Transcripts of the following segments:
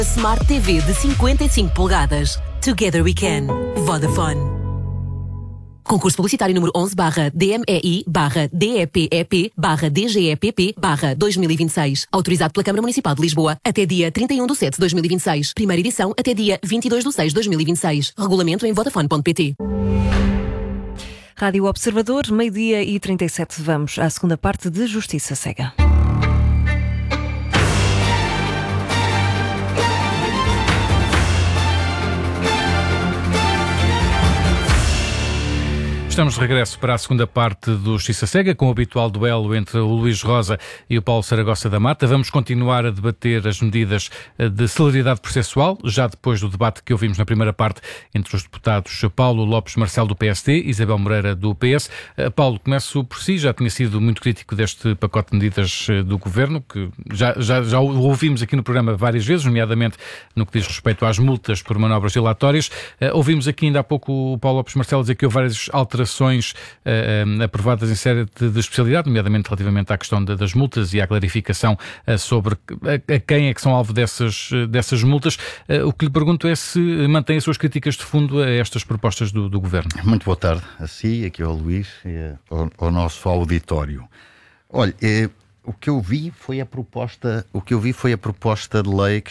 Smart TV de 55 polegadas. Together we can. Vodafone. Concurso publicitário número 11/DMEI/DEPEP/DGEPP/2026. Autorizado pela Câmara Municipal de Lisboa até dia 31/7/2026. Primeira edição até dia 22/6/2026. Regulamento em vodafone.pt. Rádio Observador, 12h37. Vamos à segunda parte de Justiça Cega. Estamos de regresso para a segunda parte do Justiça Cega, com o habitual duelo entre o Luís Rosa e o Paulo Saragossa da Mata. Vamos continuar a debater as medidas de celeridade processual, já depois do debate que ouvimos na primeira parte entre os deputados Paulo Lopes Marcelo do PSD e Isabel Moreira do PS. Paulo, começo por si, já tinha sido muito crítico deste pacote de medidas do Governo, que já o ouvimos aqui no programa várias vezes, nomeadamente no que diz respeito às multas por manobras dilatórias. Ouvimos aqui ainda há pouco o Paulo Lopes Marcelo dizer que houve várias alterações aprovadas em série de especialidade, nomeadamente relativamente à questão das multas e à clarificação sobre a quem é que são alvo dessas multas. O que lhe pergunto é se mantém as suas críticas de fundo a estas propostas do Governo. Muito boa tarde a si, aqui ao Luís e ao nosso auditório. Olha, o que eu vi foi a proposta de lei que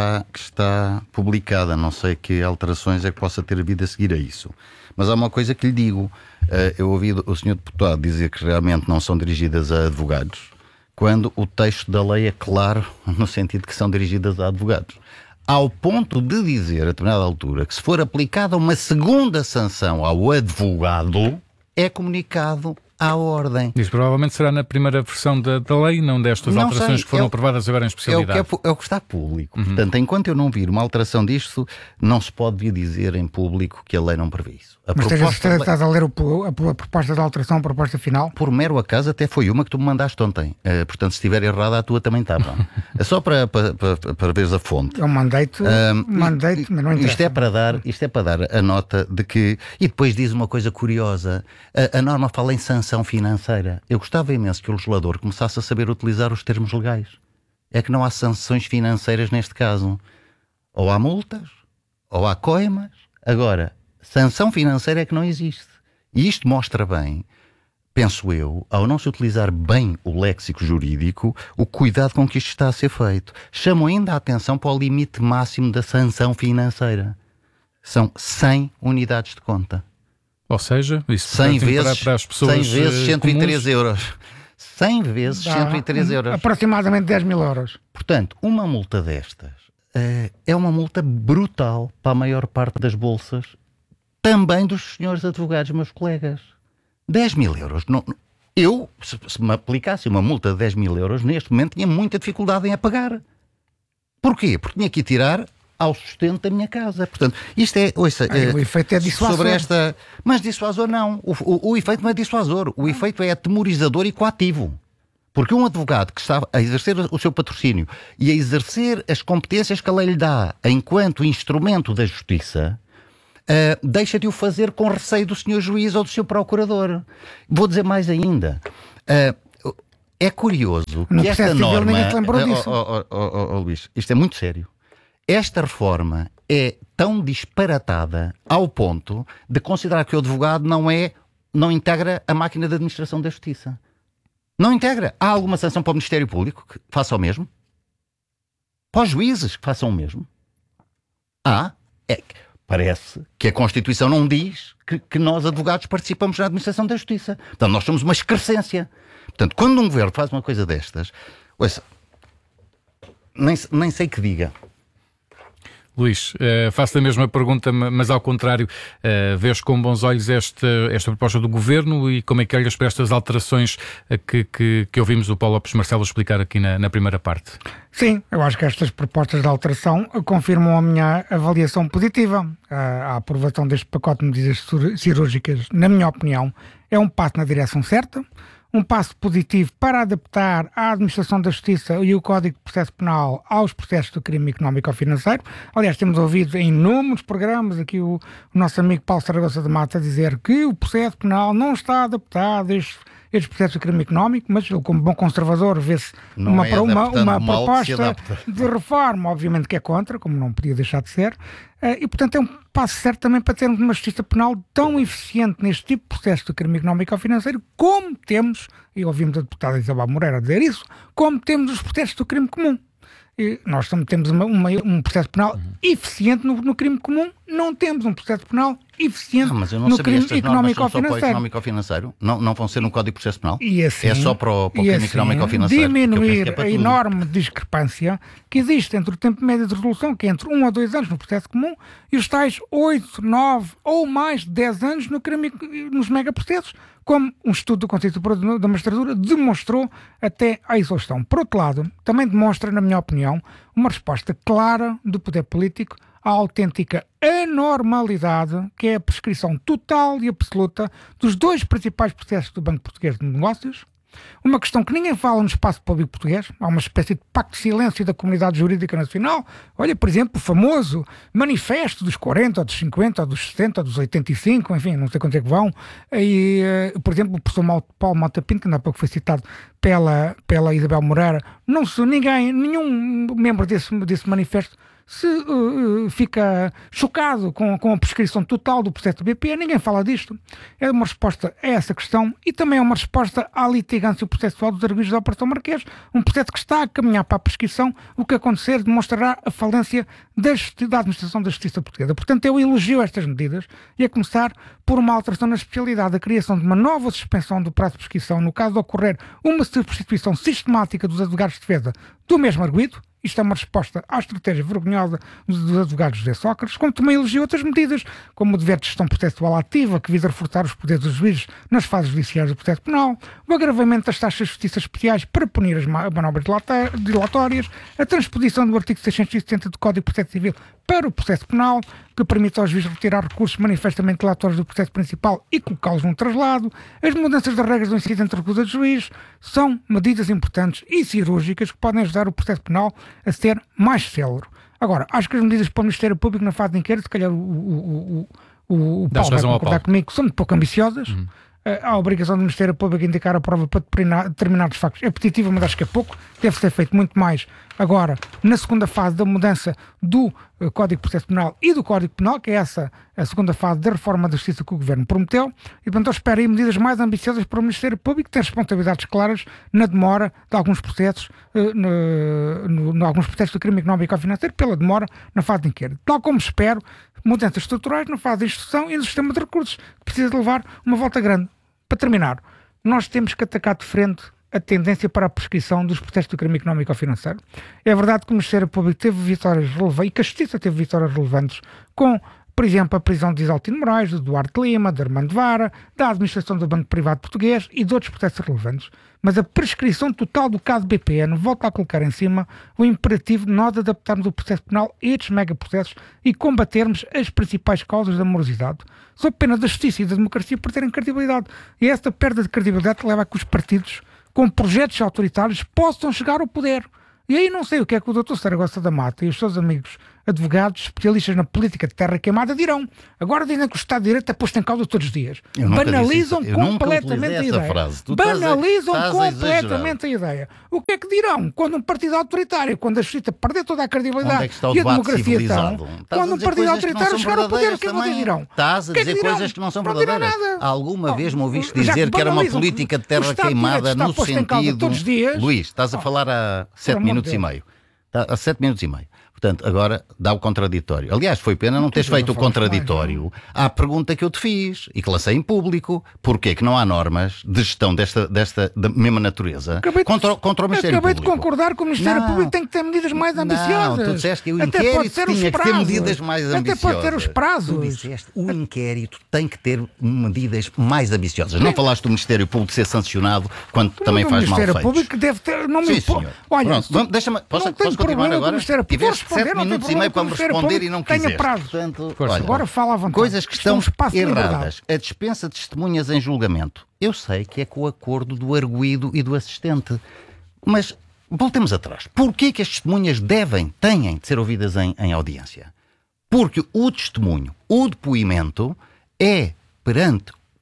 está publicada. Não sei que alterações é que possa ter havido a seguir a isso. Mas há uma coisa que lhe digo. Eu ouvi o senhor deputado dizer que realmente não são dirigidas a advogados, quando o texto da lei é claro no sentido que são dirigidas a advogados. Ao ponto de dizer, a determinada altura, que se for aplicada uma segunda sanção ao advogado, é comunicado à ordem. Isso provavelmente será na primeira versão da lei, não destas alterações que foram aprovadas agora em especialidade. É o que está público. Portanto, enquanto eu não vir uma alteração disto, não se pode vir dizer em público que a lei não prevê isso. Mas estás a ler a proposta de alteração, a proposta final? Por mero acaso até foi uma que tu me mandaste ontem. Portanto, se estiver errada, a tua também estava. É só para veres a fonte. Eu mandei-te, mas não interessa. Isto é para dar a nota de que... E depois diz uma coisa curiosa. A norma fala em sanção financeira. Eu gostava imenso que o legislador começasse a saber utilizar os termos legais. É que não há sanções financeiras neste caso. Ou há multas, ou há coimas. Agora, sanção financeira é que não existe. E isto mostra bem, penso eu, ao não se utilizar bem o léxico jurídico, o cuidado com que isto está a ser feito. Chamo ainda a atenção para o limite máximo da sanção financeira. São 100 unidades de conta. Ou seja, isso 100 vezes, para as pessoas 100 vezes 103 comuns. euros. 100 vezes 103 euros. Aproximadamente 10 mil euros. Portanto, uma multa destas é uma multa brutal para a maior parte das bolsas, também dos senhores advogados, meus colegas. 10 mil euros. Não, se me aplicasse uma multa de 10 mil euros, neste momento tinha muita dificuldade em a pagar. Porquê? Porque tinha que ir tirar ao sustento da minha casa. Portanto, isto é... Ouça, o efeito é dissuasor. Sobre esta... Mas dissuasor não. O efeito não é dissuasor. O efeito é atemorizador e coativo. Porque um advogado que está a exercer o seu patrocínio e a exercer as competências que a lei lhe dá enquanto instrumento da justiça, deixa de o fazer com receio do senhor juiz ou do seu procurador. Vou dizer mais ainda. É curioso que esta norma... Ninguém se lembrou disso. Luís, isto é muito sério. Esta reforma é tão disparatada ao ponto de considerar que o advogado não integra a máquina de administração da justiça. Não integra. Há alguma sanção para o Ministério Público que faça o mesmo? Para os juízes que façam o mesmo? Parece que a Constituição não diz que nós, advogados, participamos na administração da justiça. Portanto, nós somos uma excrescência. Portanto, quando um governo faz uma coisa destas, ouça, nem sei que diga. Luís, faço a mesma pergunta, mas ao contrário, vês com bons olhos esta proposta do Governo e como é que olhas para estas alterações que ouvimos o Paulo Lopes Marcelo explicar aqui na primeira parte? Sim, eu acho que estas propostas de alteração confirmam a minha avaliação positiva. A aprovação deste pacote de medidas cirúrgicas, na minha opinião, é um passo na direção certa, um passo positivo para adaptar a administração da justiça e o Código de Processo Penal aos processos do crime económico ou financeiro. Aliás, temos ouvido em inúmeros programas aqui o nosso amigo Paulo Saragossa da Mata dizer que o processo penal não está adaptado a este processo de crime económico, mas ele, como bom conservador, vê-se uma proposta de reforma, obviamente que é contra, como não podia deixar de ser, e portanto é um passo certo também para termos uma justiça penal tão eficiente neste tipo de processo de crime económico ou financeiro como temos, e ouvimos a deputada Isabel Moreira dizer isso, como temos os processos do crime comum. E nós temos um processo penal eficiente no crime comum, não temos um processo penal eficiente no crime económico ou financeiro. Não vão ser no Código de Processo Penal? Assim, é só para o crime económico ou financeiro? Diminuir a enorme discrepância que existe entre o tempo médio de resolução, que é entre 1 a 2 anos no processo comum, e os tais 8, 9 ou mais de 10 anos nos megaprocessos, como um estudo do Conselho Superior da Magistratura demonstrou até à exaustão. Por outro lado, também demonstra, na minha opinião, uma resposta clara do poder político à autêntica anormalidade que é a prescrição total e absoluta dos 2 principais processos do Banco Português de Negócios. Uma questão que ninguém fala no espaço público português. Há uma espécie de pacto de silêncio da comunidade jurídica nacional. Olha, por exemplo, o famoso manifesto dos 40, ou dos 50, ou dos 60, ou dos 85, enfim, não sei quanto é que vão. E, por exemplo, o professor Paulo Mota Pinto, que ainda há pouco foi citado pela Isabel Moreira, nenhum membro desse manifesto fica chocado com a prescrição total do processo do BPI. Ninguém fala disto. É uma resposta a essa questão e também é uma resposta à litigância processual dos arguidos da Operação Marquês, um processo que está a caminhar para a prescrição. O que acontecer demonstrará a falência da administração da justiça portuguesa. Portanto, eu elogio estas medidas e a começar por uma alteração na especialidade, a criação de uma nova suspensão do prazo de prescrição no caso de ocorrer uma substituição sistemática dos advogados de defesa do mesmo arguido. Isto é uma resposta à estratégia vergonhosa dos advogados José Sócrates, como também elogiou outras medidas, como o dever de gestão processual ativa, que visa reforçar os poderes dos juízes nas fases judiciais do processo penal, o agravamento das taxas de justiça especiais para punir as manobras dilatórias, a transposição do artigo 670 do Código de Processo Civil para o processo penal, que permite aos juízes retirar recursos manifestamente dilatórios do processo principal e colocá-los num traslado. As mudanças das regras do incidente de recusa de juiz são medidas importantes e cirúrgicas que podem ajudar o processo penal a ser mais célere. Agora, acho que as medidas para o Ministério Público na fase de inquérito, se calhar o Paulo vai concordar comigo, são muito pouco ambiciosas. A obrigação do Ministério Público indicar a prova para determinados factos é petitiva, mas acho que é pouco. Deve ser feito muito mais agora, na segunda fase da mudança do Código de Processo Penal e do Código Penal, que é essa a segunda fase da reforma da Justiça que o Governo prometeu. E, portanto, eu espero aí medidas mais ambiciosas para o Ministério Público, que tem responsabilidades claras na demora de alguns processos, alguns processos de crime económico ou financeiro, pela demora na fase de inquérito. Tal como espero mudanças estruturais na fase de instrução e no sistema de recursos, que precisa de levar uma volta grande. Para terminar, nós temos que atacar de frente a tendência para a prescrição dos processos do crime económico ou financeiro. É verdade que o Ministério Público teve vitórias relevantes e que a Justiça teve vitórias relevantes com, por exemplo, a prisão de Isaltino Moraes, de Duarte Lima, de Armando Vara, da administração do Banco Privado Português e de outros processos relevantes. Mas a prescrição total do caso BPN volta a colocar em cima o imperativo de nós adaptarmos o processo penal a estes megaprocessos e combatermos as principais causas da morosidade, sob pena da justiça e da democracia perderem credibilidade. E esta perda de credibilidade leva a que os partidos, com projetos autoritários, possam chegar ao poder. E aí não sei o que é que o Dr. Saragossa da Mata e os seus amigos advogados, especialistas na política de terra queimada, dirão. Agora dizem que o Estado de Direito é posto em causa todos os dias. Banalizam completamente a ideia. Banalizam completamente a ideia. O que é que dirão quando um partido autoritário, quando a justiça perder toda a credibilidade e a democracia estão, quando um partido autoritário chegar ao poder, o que é que vocês dirão? Estás a dizer coisas que não são verdadeiras. Alguma vez me ouviste dizer que era uma política de terra queimada no sentido... Luís, estás a falar há 7 minutos e meio. Há 7 minutos e meio. Portanto, agora dá o contraditório. Aliás, foi pena não teres feito o contraditório à pergunta que eu te fiz e que lancei em público. Porquê que não há normas de gestão desta da mesma natureza contra o Ministério Público? Acabei de concordar que o Ministério Público tem que ter medidas mais ambiciosas. Não, tu disseste que o inquérito tinha que ter medidas mais ambiciosas. Até pode ter os prazos. Tu disseste o inquérito tem que ter medidas mais ambiciosas. Não falaste do Ministério Público ser sancionado quando também faz mal feitos. O Ministério Público deve ter... Não me importa. Olha, deixa-me... Posso continuar agora? Tiveste 7 minutos e meio para me responder e não quiseste. Portanto, agora fala à vontade. Coisas que estão erradas. A dispensa de testemunhas em julgamento. Eu sei que é com o acordo do arguido e do assistente. Mas voltemos atrás. Porquê que as testemunhas têm de ser ouvidas em audiência? Porque o testemunho, o depoimento, é perante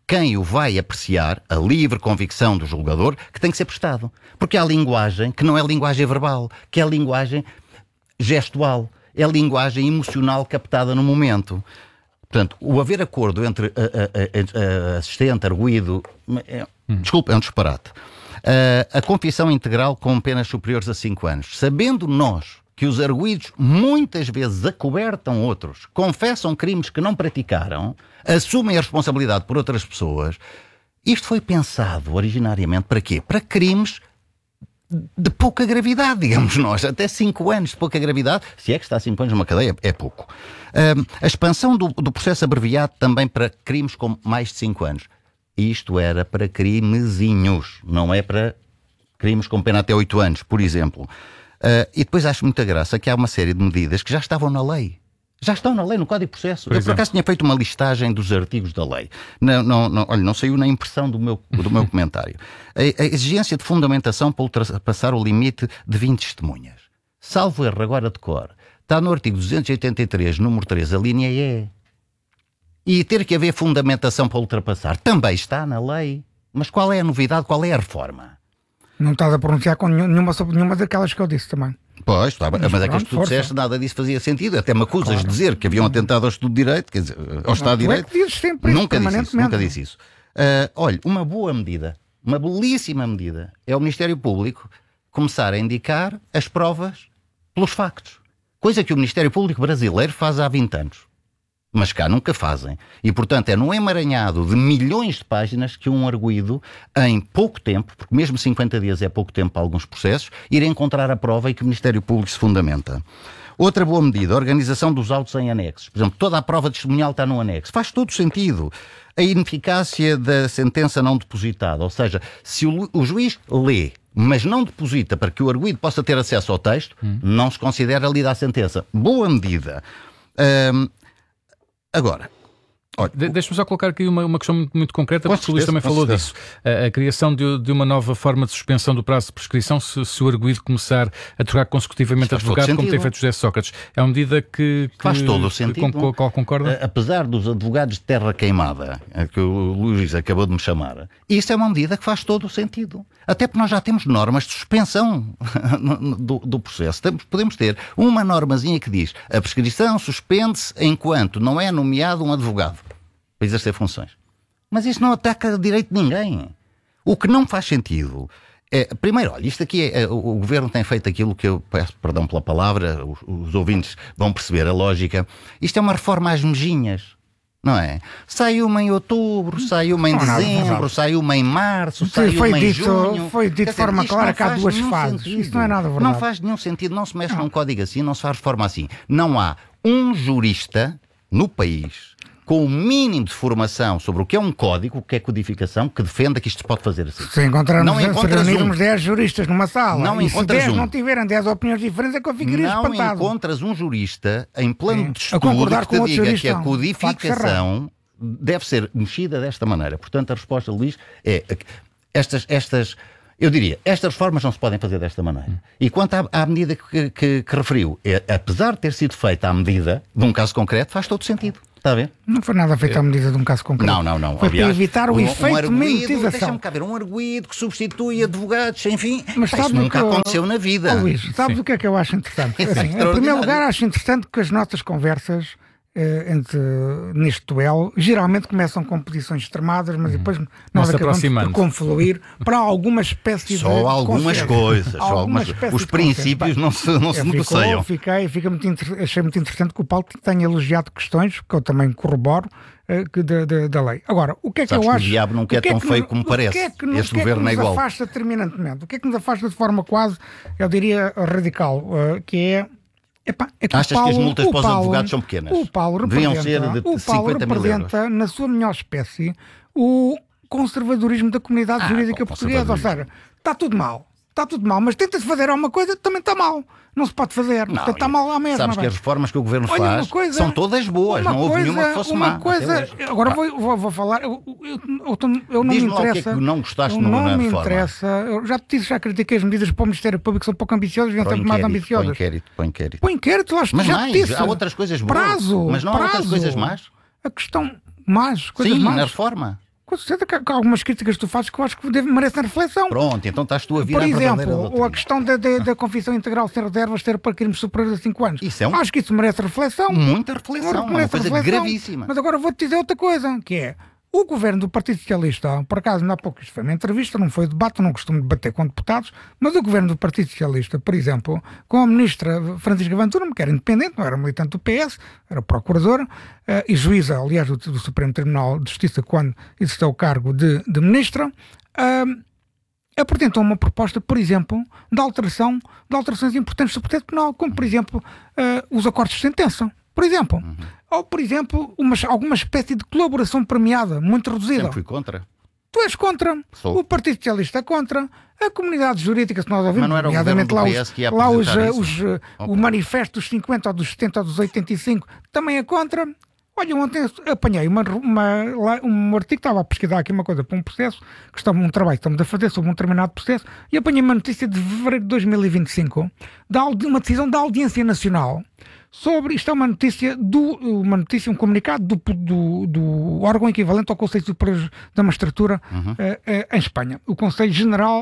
quem o vai apreciar, a livre convicção do julgador, que tem que ser prestado. Porque há linguagem que não é linguagem verbal, que é linguagem gestual, é linguagem emocional captada no momento. Portanto, o haver acordo entre assistente, arguido, desculpa, é um disparate. A confissão integral com penas superiores a 5 anos. Sabendo nós que os arguidos muitas vezes acobertam outros, confessam crimes que não praticaram, assumem a responsabilidade por outras pessoas, isto foi pensado originariamente para quê? Para crimes de pouca gravidade, digamos nós, até 5 anos de pouca gravidade, se é que está 5 anos numa cadeia, é pouco. A expansão do processo abreviado também para crimes com mais de 5 anos. Isto era para crimezinhos, não é para crimes com pena até 8 anos, por exemplo. E depois acho muita graça que há uma série de medidas que já estavam na lei. Já estão na lei, no Código de Processo. Eu, por acaso, tinha feito uma listagem dos artigos da lei. Olha, não saiu na impressão do meu comentário. A exigência de fundamentação para ultrapassar o limite de 20 testemunhas. Salvo erro agora de cor. Está no artigo 283, número 3, a linha E. E ter que haver fundamentação para ultrapassar também está na lei. Mas qual é a novidade, qual é a reforma? Não estás a pronunciar com nenhuma sobre nenhuma daquelas que eu disse também. Pois, mas é que tu disseste, nada disso fazia sentido. Até me acusas de dizer que havia um atentado ao Estudo de Direito, quer dizer, ao Estado de Direito. Nunca disse isso. Olha, uma boa medida, uma belíssima medida, é o Ministério Público começar a indicar as provas pelos factos. Coisa que o Ministério Público brasileiro faz há 20 anos. Mas cá nunca fazem. E, portanto, é num emaranhado de milhões de páginas que um arguido, em pouco tempo, porque mesmo 50 dias é pouco tempo para alguns processos, irá encontrar a prova e que o Ministério Público se fundamenta. Outra boa medida, a organização dos autos em anexos. Por exemplo, toda a prova testemunhal está no anexo. Faz todo sentido. A ineficácia da sentença não depositada. Ou seja, se o juiz lê, mas não deposita para que o arguido possa ter acesso ao texto, não se considera lida a sentença. Boa medida. Agora, deixa-me só colocar aqui uma questão muito concreta, porque o Luís também falou disso. A criação de uma nova forma de suspensão do prazo de prescrição se o arguido começar a trocar consecutivamente advogado, como tem feito José Sócrates. É uma medida que faz todo o sentido. Com a qual concorda? Apesar dos advogados de terra queimada, que o Luís acabou de me chamar, isso é uma medida que faz todo o sentido. Até porque nós já temos normas de suspensão do processo. Podemos ter uma normazinha que diz: a prescrição suspende-se enquanto não é nomeado um advogado para exercer funções. Mas isso não ataca direito de ninguém. O que não faz sentido é... Primeiro, olha, isto aqui o Governo tem feito aquilo que eu peço perdão pela palavra, os ouvintes vão perceber a lógica. Isto é uma reforma às mejinhas. Não é? Sai uma em outubro, sai uma em dezembro, sai uma em março, sai uma em junho. Foi dito de forma clara que há duas fases. Isso não é nada verdade. Não faz nenhum sentido, não se mexe num código assim, não se faz reforma assim. Não há um jurista no país com o mínimo de formação sobre o que é um código, o que é codificação, que defenda que isto se pode fazer assim. Se reunirmos 10 juristas numa sala não e se 10 não tiverem 10 opiniões diferentes, é que eu ficaria espantado. Não encontras um jurista em plano de estudo que te diga que a codificação deve ser mexida desta maneira. Portanto, a resposta, Luís, é eu diria, estas reformas não se podem fazer desta maneira. E quanto à medida que referiu, apesar de ter sido feita à medida de um caso concreto, faz todo sentido. Está a ver? Não foi nada feito à medida de um caso concreto. Não. Foi para evitar o efeito de mimetização. Deixa-me cá ver, um arguido que substitui advogados, enfim, mas isso nunca aconteceu na vida. Luís, sabes o que é que eu acho interessante? Assim, em primeiro lugar, acho interessante que as nossas conversas neste duelo geralmente começam com posições extremadas, mas depois nós acabamos por confluir para alguma espécie de algumas coisas, os princípios não se negociam. Achei muito interessante que o Paulo tenha elogiado questões que eu também corroboro da lei. Agora, o que é que eu acho? O diabo não é tão feio como parece. Este governo é igual. O que é que nos afasta terminantemente? O que é que nos afasta de forma quase, eu diria, radical, que é... Achas que as multas para os advogados são pequenas? O Paulo deviam ser de 50 mil euros. Na sua melhor espécie, o conservadorismo da comunidade jurídica portuguesa. Ou seja, está tudo mal, mas tenta-se fazer alguma coisa, também está mal. Não se pode fazer, portanto está mal à mesma. Sabes que as reformas que o Governo faz são todas boas, não houve nenhuma que fosse má. Agora vou falar, eu não me interessa. O que é que não gostaste no não me interessa. Eu já critiquei as medidas para o Ministério Público, são pouco ambiciosas, deviam ser mais ambiciosas. Põe inquérito. Põe inquérito, lá mas já mais, disse. há outras coisas boas. Mas não há outras coisas más? A questão más, coisas más. Na reforma. Com certeza que há algumas críticas que tu fazes que eu acho que merecem reflexão. Pronto, então estás tu a vir Por à verdadeira exemplo, doutrina. ou a questão da confissão integral sem reservas ter para crimes superiores a 5 anos. Acho que isso merece reflexão. Muita reflexão, uma coisa gravíssima. Mas agora vou-te dizer outra coisa, que é o governo do Partido Socialista, por acaso ainda há pouco isto foi uma entrevista, não foi debate, não costumo debater com deputados, mas o governo do Partido Socialista, por exemplo, com a ministra Francisca Van Tullem, que era independente, não era militante do PS, era procuradora e juíza, aliás, do Supremo Tribunal de Justiça, quando exerceu o cargo de ministra, apresentou uma proposta, por exemplo, de alterações importantes do processo penal, como, por exemplo, os acordos de sentença. Por exemplo, ou por exemplo, alguma espécie de colaboração premiada, muito reduzida. Sempre fui contra. Tu és contra, o Partido Socialista é contra, a comunidade jurídica, se nós ouvimos, nomeadamente o manifesto dos 50 ou dos 70 ou dos 85, também é contra. Olha, ontem apanhei um artigo, estava a pesquisar aqui uma coisa para um processo, um trabalho que estamos a fazer sobre um determinado processo, e apanhei uma notícia de fevereiro de 2025, uma decisão da Audiência Nacional, sobre, isto é uma notícia, um comunicado do órgão equivalente ao Conselho Superior da Magistratura em Espanha, o Conselho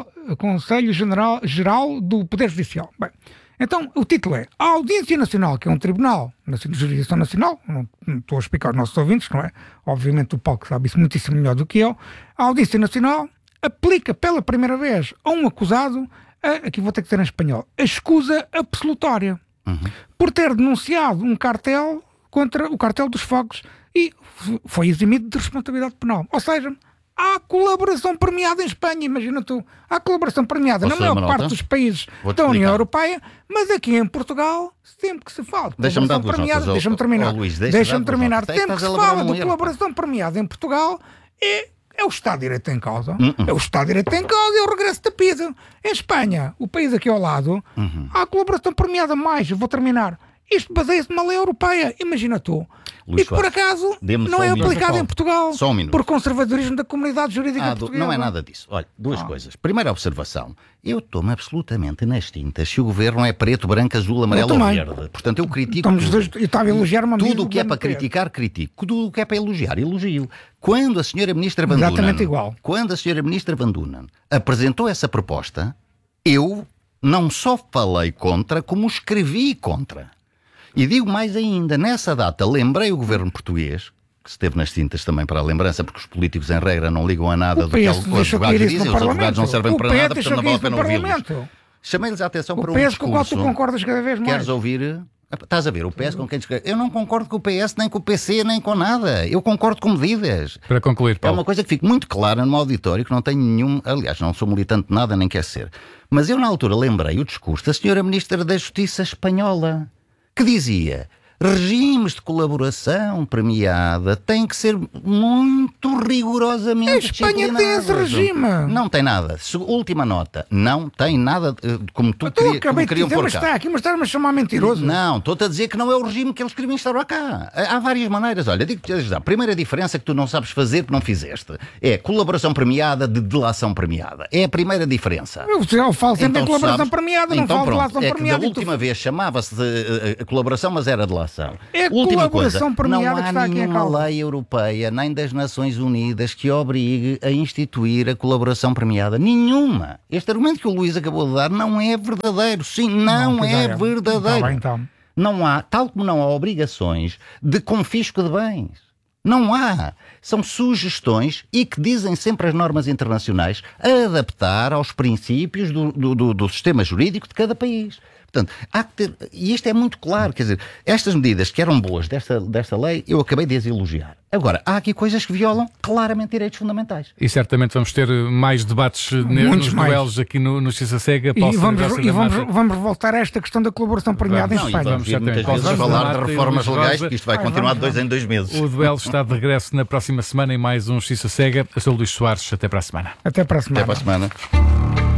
Geral do Poder Judicial. Bem, então, o título é a Audiência Nacional, que é um tribunal de jurisdição nacional, não estou a explicar aos nossos ouvintes, não é? Obviamente o Paulo sabe isso muitíssimo melhor do que eu. A Audiência Nacional aplica pela primeira vez a um acusado, aqui vou ter que dizer em espanhol, a escusa absolutória, por ter denunciado um cartel contra o cartel dos fogos e foi eximido de responsabilidade penal. Ou seja, há colaboração premiada em Espanha, imagina tu. Há colaboração premiada na maior parte dos países da União Europeia, mas aqui em Portugal, sempre que se fala de colaboração premiada, deixa-me terminar. Deixa-me terminar. Sempre que se fala de colaboração premiada em Portugal, é o Estado de Direito em causa. É o Estado de Direito em causa e o regresso da PIDE. Em Espanha, o país aqui ao lado, há colaboração premiada mais. Eu vou terminar. Isto baseia-se numa lei europeia. Imagina tu. Luís e que por acaso não é aplicado em Portugal por conservadorismo da comunidade jurídica portuguesa. Não é nada disso. Olha, duas coisas. Primeira observação. Eu estou-me absolutamente nas tintas se o governo é preto, branco, azul, amarelo ou verde. Portanto, eu critico eu estava a elogiar uma tudo o que é para criticar, critico. Tudo o que é para elogiar, elogio. Quando a senhora Ministra Van Dunen, quando a senhora Ministra Van Dunen apresentou essa proposta, eu não só falei contra, como escrevi contra. E digo mais ainda, nessa data lembrei o governo português, que esteve nas tintas também para a lembrança, porque os políticos em regra não ligam a nada do que os advogados dizem, os advogados não servem para nada, portanto não vale a pena ouvi-los. Chamei-lhes a atenção para um discurso. Com o qual tu concordas cada vez mais. Queres ouvir? Estás a ver, o PS com quem discute. Eu não concordo com o PS, nem com o PC, nem com nada. Eu concordo com medidas. Para concluir, Paulo. É uma coisa que fica muito clara no auditório, que não tenho nenhum... Aliás, não sou militante de nada, nem quer ser. Mas eu na altura lembrei o discurso da senhora Ministra da Justiça espanhola, que dizia: regimes de colaboração premiada têm que ser muito rigorosamente disciplinados. A Espanha tem esse regime. Não tem nada. Última nota. Não tem nada como tu queriam pôr cá. Mas está aqui, mas estás-me a chamar mentiroso. Não, estou-te a dizer que não é o regime que eles queriam instaurar cá. Há várias maneiras. Olha, digo-te já, a primeira diferença que tu não sabes fazer porque não fizeste é colaboração premiada de delação premiada. É a primeira diferença. Eu falo sempre em colaboração premiada, não falo de delação premiada. Da última vez chamava-se de colaboração, mas era delação. É a última colaboração coisa, não há premiada que nenhuma lei europeia, nem das Nações Unidas, que obrigue a instituir a colaboração premiada. Nenhuma. Este argumento que o Luís acabou de dar não é verdadeiro. Sim, não é verdadeiro. Tá, então. Não há, tal como não há obrigações de confisco de bens. Não há. São sugestões e que dizem sempre as normas internacionais a adaptar aos princípios do sistema jurídico de cada país. Portanto, há que ter, e isto é muito claro, quer dizer, estas medidas que eram boas desta lei, eu acabei de as elogiar. Agora, há aqui coisas que violam claramente direitos fundamentais. E certamente vamos ter mais debates nos duelos aqui no Justiça Cega. E vamos voltar a esta questão da colaboração premiada em Espanha. Vamos muitas vezes falar de reformas legais, porque isto vai continuar de 2 em 2 meses. O duelo está de regresso na próxima semana em mais um Justiça Cega. Eu sou o Luís Soares, até para a semana. Até para a semana. Até para a semana.